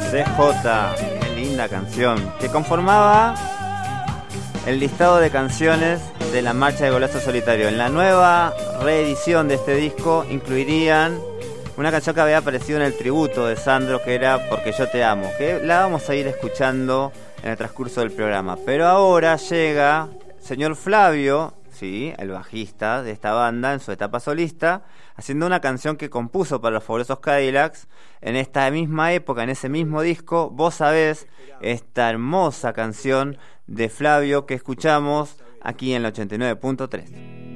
DJ, qué linda canción, que conformaba el listado de canciones de la Marcha de Golazo Solitario. En la nueva reedición de este disco incluirían una canción que había aparecido en el tributo de Sandro, que era Porque yo te amo, que la vamos a ir escuchando en el transcurso del programa. Pero ahora llega señor Flavio, sí, el bajista de esta banda en su etapa solista, haciendo una canción que compuso para los Fabulosos Cadillacs en esta misma época, en ese mismo disco. Vos sabés, esta hermosa canción de Flavio que escuchamos aquí en el 89.3.